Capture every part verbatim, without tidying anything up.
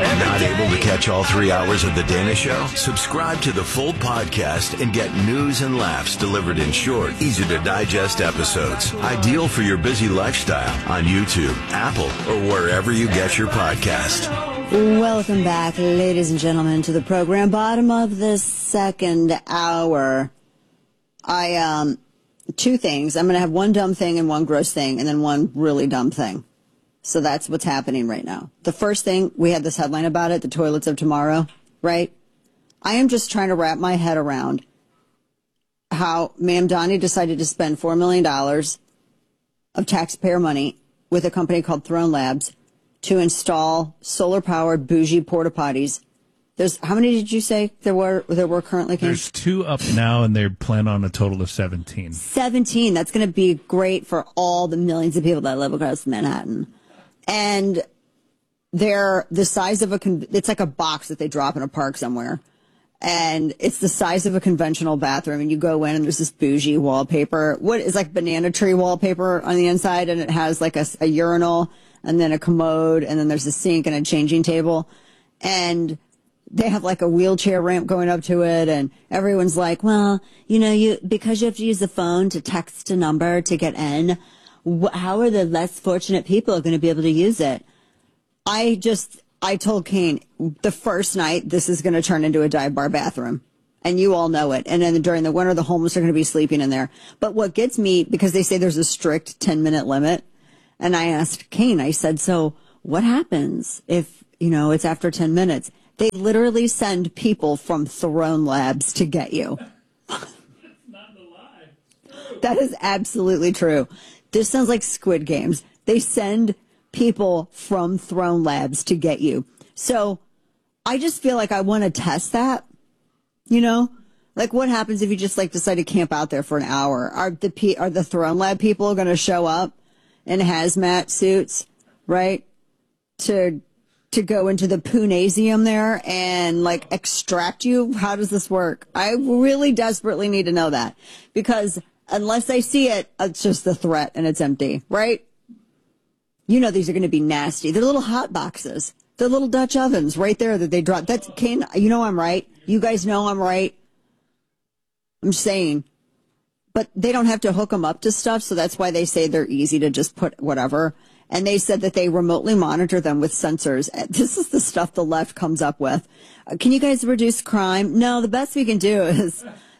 Not able to catch all three hours of The Dana Show? Subscribe to the full podcast and get news and laughs delivered in short, easy-to-digest episodes. Ideal for your busy lifestyle on YouTube, Apple, or wherever you get your podcast. Welcome back, ladies and gentlemen, to the program. Bottom of the second hour. I, um, two things. I'm going to have one dumb thing and one gross thing, and then one really dumb thing. So that's what's happening right now. The first thing, we had this headline about it, the toilets of tomorrow, right? I am just trying to wrap my head around how Mamdani decided to spend four million dollars of taxpayer money with a company called Throne Labs to install solar-powered bougie porta potties. There's how many did you say there were there were currently? Came? There's two up now, and they plan on a total of seventeen. seventeen. That's going to be great for all the millions of people that live across Manhattan. And they're the size of a, con- it's like a box that they drop in a park somewhere. And it's the size of a conventional bathroom. And you go in and there's this bougie wallpaper. What is like banana tree wallpaper on the inside. And it has like a, a urinal and then a commode. And then there's a sink and a changing table. And they have like a wheelchair ramp going up to it. And everyone's like, well, you know, you, because you have to use the phone to text a number to get in. How are the less fortunate people going to be able to use it? I just, I told Kane the first night this is going to turn into a dive bar bathroom. And you all know it. And then during the winter, the homeless are going to be sleeping in there. But what gets me, because they say there's a strict ten minute limit. And I asked Kane, I said, so what happens if, you know, it's after ten minutes? They literally send people from Throne Labs to get you. That's not a lie. That is absolutely true. This sounds like Squid Games. They send people from Throne Labs to get you. So I just feel like I want to test that. You know, like what happens if you just like decide to camp out there for an hour? Are the P- are the Throne Lab people going to show up in hazmat suits, right? To to go into the Poonasium there and like extract you? How does this work? I really desperately need to know that, because unless I see it, it's just a threat and it's empty, right? You know these are going to be nasty. They're little hot boxes. They're little Dutch ovens right there that they drop. That's Kane. You know I'm right. You guys know I'm right. I'm saying. But they don't have to hook them up to stuff, so that's why they say they're easy to just put whatever. And they said that they remotely monitor them with sensors. This is the stuff the left comes up with. Uh, can you guys reduce crime? No, the best we can do is...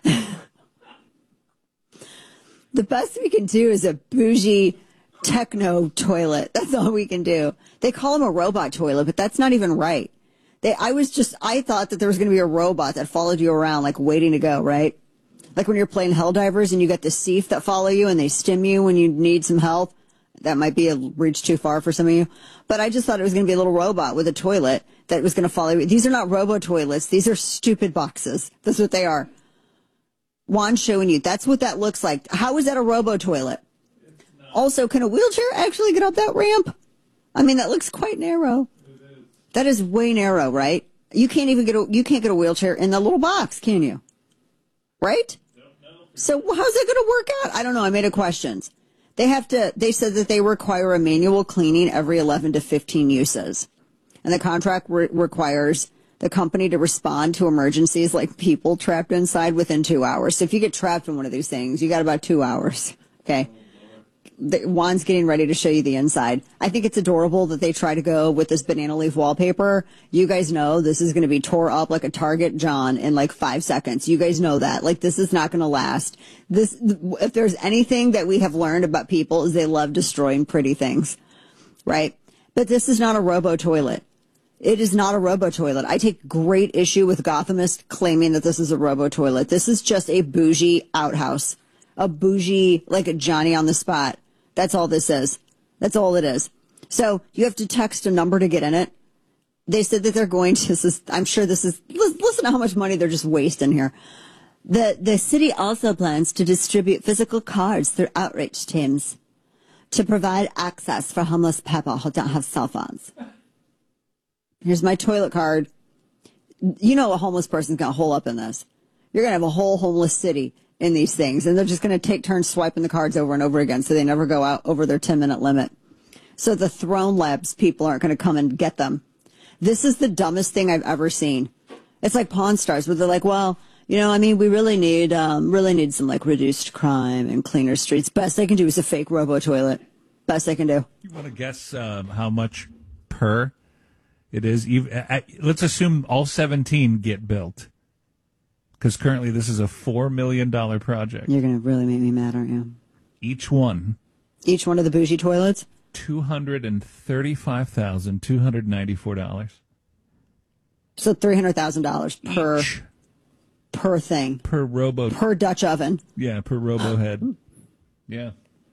The best we can do is a bougie techno toilet. That's all we can do. They call them a robot toilet, but that's not even right. They, I was just, I thought that there was going to be a robot that followed you around, like waiting to go, right? Like when you're playing Helldivers and you got the Thief that follow you and they stim you when you need some help. That might be a reach too far for some of you. But I just thought it was going to be a little robot with a toilet that was going to follow you. These are not robo toilets. These are stupid boxes. That's what they are. Juan's showing you. That's what that looks like. How is that a robo toilet? Also, can a wheelchair actually get up that ramp? I mean, that looks quite narrow. That is way narrow, right? You can't even get a, you can't get a wheelchair in the little box, can you? Right? So how's that going to work out? I don't know. I made a questions. They have to, they said that they require a manual cleaning every eleven to fifteen uses. And the contract re- requires the company to respond to emergencies like people trapped inside within two hours. So if you get trapped in one of these things, you got about two hours. Okay. The, Juan's getting ready to show you the inside. I think it's adorable that they try to go with this banana leaf wallpaper. You guys know this is going to be tore up like a Target John in like five seconds. You guys know that. Like this is not going to last. This, if there's anything that we have learned about people is they love destroying pretty things, right? But this is not a robo toilet. It is not a robo toilet. I take great issue with Gothamists claiming that this is a robo toilet. This is just a bougie outhouse, a bougie, like a Johnny on the spot. That's all this is. That's all it is. So you have to text a number to get in it. They said that they're going to, this is, I'm sure this is, listen to how much money they're just wasting here. The, the city also plans to distribute physical cards through outreach teams to provide access for homeless people who don't have cell phones. Here's my toilet card. You know a homeless person's going to hole up in this. You're going to have a whole homeless city in these things, and they're just going to take turns swiping the cards over and over again so they never go out over their ten minute limit. So the Throne Labs people aren't going to come and get them. This is the dumbest thing I've ever seen. It's like Pawn Stars, where they're like, well, you know, I mean, we really need, um, really need some like reduced crime and cleaner streets. Best I can do is a fake robo toilet. Best I can do. You want to guess um, how much per it is? Even, uh, let's assume all seventeen get built, because currently this is a four million dollar project. You're gonna really make me mad, aren't you? Each one. Each one of the bougie toilets. Two hundred and thirty-five thousand two hundred ninety-four dollars. So three hundred thousand dollars per Each. per thing. Per robo. Per Dutch oven. Yeah, per robo head. Yeah.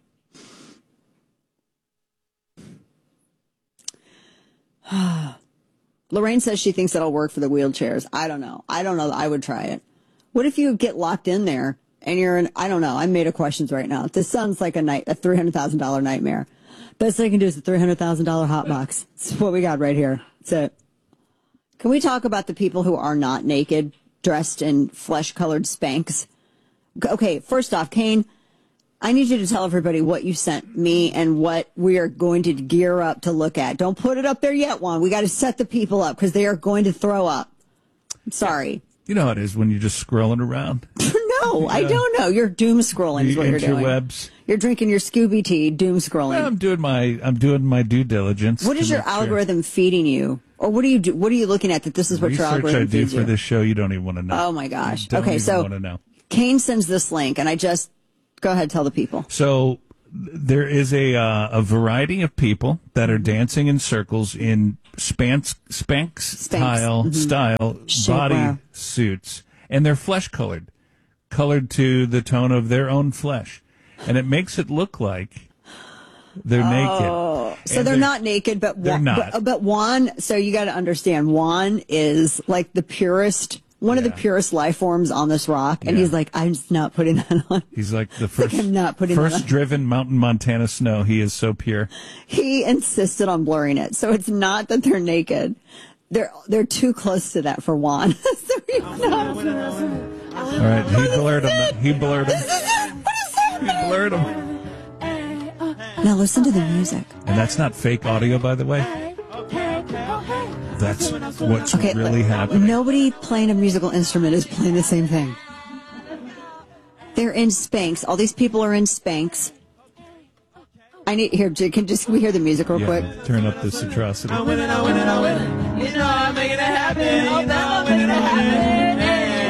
Lorraine says she thinks it'll work for the wheelchairs. I don't know. I don't know. I would try it. What if you get locked in there and you're in, I don't know. I'm made of questions right now. This sounds like a night, a three hundred thousand dollars nightmare. Best I can do is a three hundred thousand dollars hot box. That's what we got right here. That's it. Can we talk about the people who are not naked, dressed in flesh-colored Spanx? Okay, first off, Kane, I need you to tell everybody what you sent me and what we are going to gear up to look at. Don't put it up there yet, Juan. We got to set the people up because they are going to throw up. I'm sorry. You know how it is when you're just scrolling around. No, I don't know. You're doom scrolling is what you're doing. Interwebs. You're drinking your Scooby tea, doom scrolling. Well, I'm doing my I'm doing my due diligence. What is your algorithm sure. feeding you? Or what do you do? What are you looking at that this is what Research your algorithm I do feeds for you? this show, you don't even want to know. Oh my gosh. You don't okay, even so want to know. Kane sends this link, and I just go ahead, tell the people. So there is a uh, a variety of people that are dancing in circles in Spanx Spanx style mm-hmm. style body wow. suits, and they're flesh colored, colored to the tone of their own flesh, and it makes it look like they're oh, naked. So they're, they're not naked, but they're Juan, not. But, but Juan. So you got to understand, Juan is like the purest. One yeah. of the purest life forms on this rock, and yeah. he's like, I'm just not putting that on. He's like the first, like I'm not putting first that on. driven mountain Montana snow. He is so pure. He insisted on blurring it, so it's not that they're naked. They're they're too close to that for Juan. so not... All right, he blurred him. He blurred him. What is that? He blurred him. Now listen to the music. And that's not fake audio, by the way. That's what's okay, really happening. Nobody playing a musical instrument is playing the same thing. They're in Spanx. All these people are in Spanx. I need here. Can just can we hear the music real yeah, quick? Turn up this atrocity. I win it, I win it, I win it. You know I'm making it happen. You know I'm making it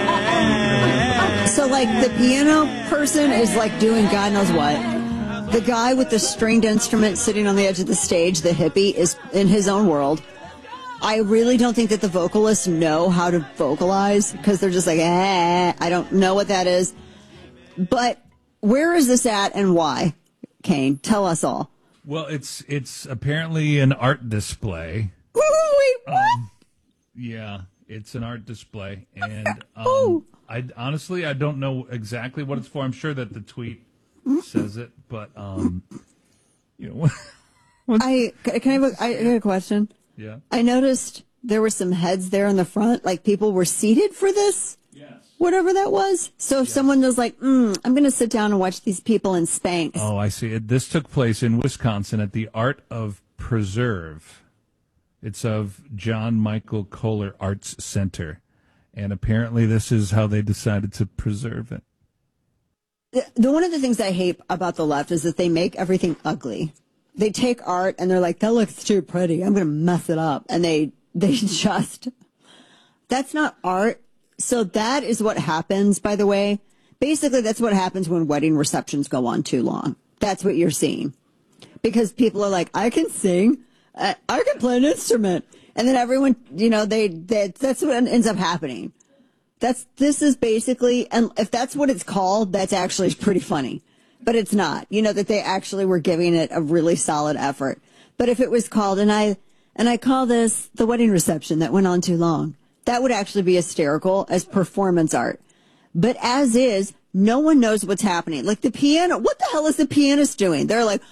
happen. So like the piano person is like doing God knows what. The guy with the stringed instrument sitting on the edge of the stage, the hippie, is in his own world. I really don't think that the vocalists know how to vocalize because they're just like, eh, I don't know what that is. But where is this at and why? Kane, tell us all. Well, it's it's apparently an art display. Wait, what? Um, yeah, it's an art display, and um, I honestly I don't know exactly what it's for. I'm sure that the tweet says it, but um, you know, what, I can I have a, I got a question. Yeah. I noticed there were some heads there in the front, like people were seated for this. Yes. Whatever that was. So if yes. someone was like, mm, I'm going to sit down and watch these people in Spanx. Oh, I see. It, this took place in Wisconsin at the Art of Preserve. It's of John Michael Kohler Arts Center. And apparently this is how they decided to preserve it. The, the one of the things I hate about the left is that they make everything ugly. They take art and they're like, that looks too pretty. I'm going to mess it up. And they, they just, that's not art. So that is what happens, by the way. Basically, that's what happens when wedding receptions go on too long. That's what you're seeing. Because people are like, I can sing. I, I can play an instrument. And then everyone, you know, they, they, that's what ends up happening. That's, this is basically, and if that's what it's called, that's actually pretty funny. But it's not, you know, that they actually were giving it a really solid effort. But if it was called, and I, and I call this the wedding reception that went on too long, that would actually be hysterical as performance art. But as is, no one knows what's happening. Like the piano, what the hell is the pianist doing? They're like,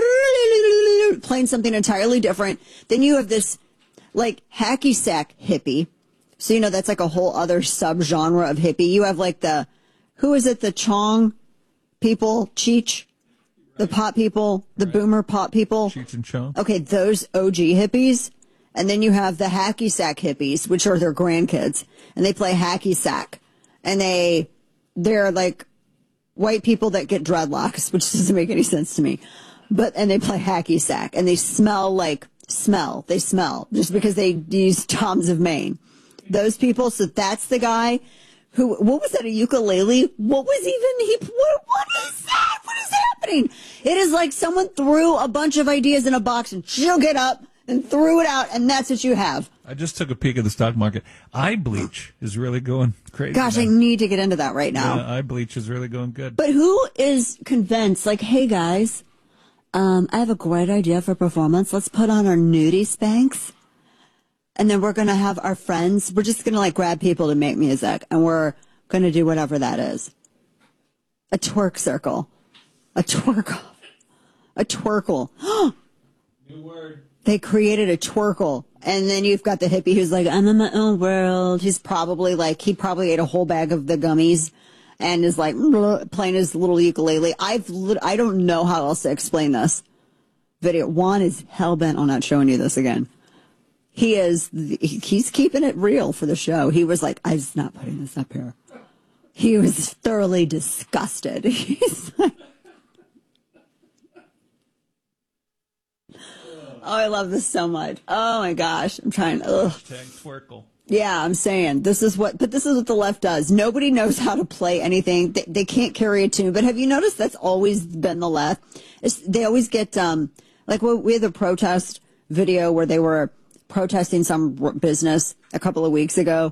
playing something entirely different. Then you have this, like, hacky sack hippie. So, you know, that's like a whole other subgenre of hippie. You have like the, who is it, the Chong people, Cheech, the pop people, the right. boomer pop people. Cheech and Chong. Okay, those O G hippies. And then you have the hacky sack hippies, which are their grandkids, and they play hacky sack. And they, they're like white people that get dreadlocks, which doesn't make any sense to me. But, and they play hacky sack, and they smell like, smell, they smell, just because they use Toms of Maine. Those people, so that's the guy who, what was that, a ukulele? What was even, he, what, what is that? What is happening? It is like someone threw a bunch of ideas in a box and shook it up and threw it out, and that's what you have. I just took a peek at the stock market. Eye bleach is really going crazy. Gosh, now. I need to get into that right now. Yeah, eye bleach is really going good. But who is convinced, like, hey guys, um, I have a great idea for performance. Let's put on our nudie Spanx. And then we're going to have our friends. We're just going to like grab people to make music. And we're going to do whatever that is. A twerk circle. A twerk. A twerkle. New word. They created a twerkle. And then you've got the hippie who's like, I'm in my own world. He's probably like, he probably ate a whole bag of the gummies and is like playing his little ukulele. I've, I don't know how else to explain this video. Juan is hell-bent on not showing you this again. He is, he's keeping it real for the show. He was like, I'm not putting this up here. He was thoroughly disgusted. He's like, oh, I love this so much. Oh my gosh. I'm trying to, ugh. Hashtag twerkle. Yeah, I'm saying this is what, but this is what the left does. Nobody knows how to play anything. They, they can't carry a tune. But have you noticed that's always been the left? It's, they always get, um, like we had the protest video where they were protesting some business a couple of weeks ago,